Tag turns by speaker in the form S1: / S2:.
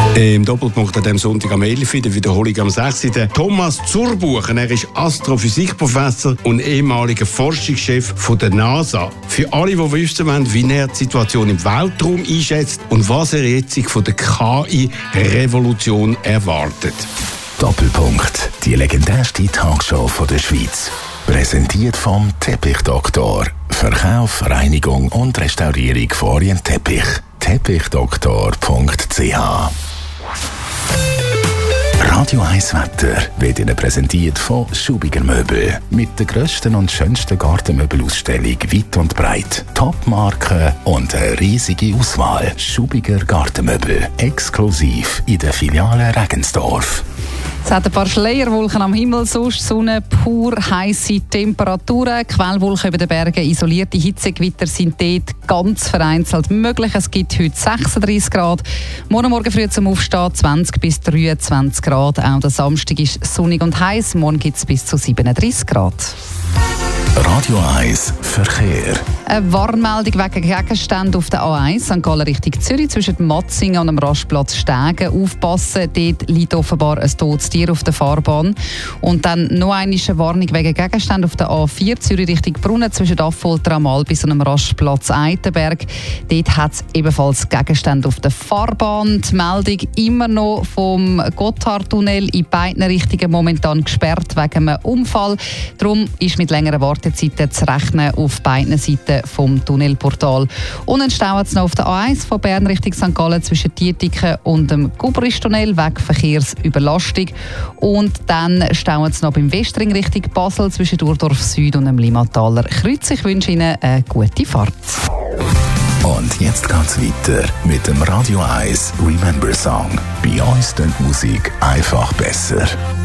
S1: Im Doppelpunkt an diesem Sonntag am 11. der Wiederholung am 6. Der Thomas Zurbuchen. Er ist Astrophysikprofessor und ehemaliger Forschungschef von der NASA. Für alle, die wissen wollen, wie er die Situation im Weltraum einschätzt und was er jetzt von der KI-Revolution erwartet.
S2: Doppelpunkt. Die legendärste Talkshow von der Schweiz. Präsentiert vom Teppichdoktor. Verkauf, Reinigung und Restaurierung von Orientteppich. Teppichdoktor.ch. Radio 1 Wetter wird Ihnen präsentiert von Schubiger Möbel. Mit der grössten und schönsten Gartenmöbelausstellung weit und breit. Top-Marken und eine riesige Auswahl. Schubiger Gartenmöbel. Exklusiv in der Filiale Regensdorf.
S3: Es hat ein paar Schleierwolken am Himmel, sonst Sonne, pur heisse Temperaturen, Quellwolken über den Bergen, isolierte Hitzegewitter sind dort ganz vereinzelt möglich. Es gibt heute 36 Grad, morgen früh zum Aufstehen 20 bis 23 Grad. Auch der Samstag ist sonnig und heiß, morgen gibt es bis zu 37 Grad.
S2: Radio 1 Verkehr.
S3: Eine Warnmeldung wegen Gegenständen auf der A1 St. Gallen Richtung Zürich zwischen Matzingen und dem Rastplatz Stegen. Aufpassen, dort liegt offenbar ein totes Tier auf der Fahrbahn. Und dann noch eine Warnung wegen Gegenständen auf der A4 Zürich Richtung Brunnen zwischen Affolter am Albis und dem Rastplatz Eitenberg. Dort hat es ebenfalls Gegenstände auf der Fahrbahn. Die Meldung immer noch vom Gotthardtunnel in beiden Richtungen momentan gesperrt wegen einem Unfall. Darum ist mit längeren Wartezeiten zu rechnen auf beiden Seiten vom Tunnelportal. Und dann staut es noch auf der A1 von Bern Richtung St. Gallen zwischen Dietiken und dem Gubristunnel wegen Verkehrsüberlastung. Und dann staut es noch beim Westring Richtung Basel zwischen Urdorf Süd und dem Limmataler Kreuz. Ich wünsche Ihnen eine gute Fahrt.
S2: Und jetzt geht's weiter mit dem Radio 1 Remember Song. Bei uns klingt Musik einfach besser.